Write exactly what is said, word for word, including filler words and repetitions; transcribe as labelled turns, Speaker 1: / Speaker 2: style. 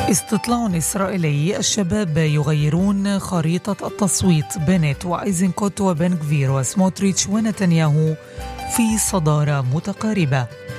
Speaker 1: استطلاع إسرائيلي: الشباب يغيرون خريطة التصويت. بنت وأيزنكوت وبنغفير وسموتريتش ونتنياهو في صدارة متقاربة.